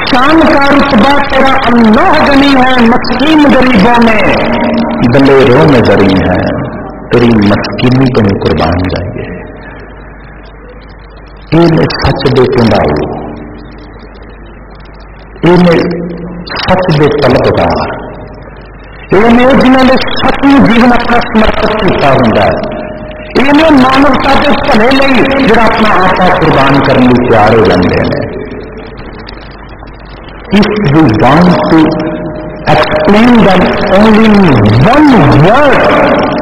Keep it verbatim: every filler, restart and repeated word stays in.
शान का रुतबा तेरा अल्लाह गनी है, मस्कीन गरीबों में दलेरों में जरी है, तेरी मस्कीनी तो कुर्बान जाइए। इन्हें सच दे कुंडाऊ, इन्हें सच दे तलबदार, इन्हें जिन्होंने सच में जीवन अपना समर्पित किया होंगे, इन्हें मानवता के भले लिए जो अपना आपा कुर्बान करने को तैयार हो जाते हैं। If we want to explain that only in one word,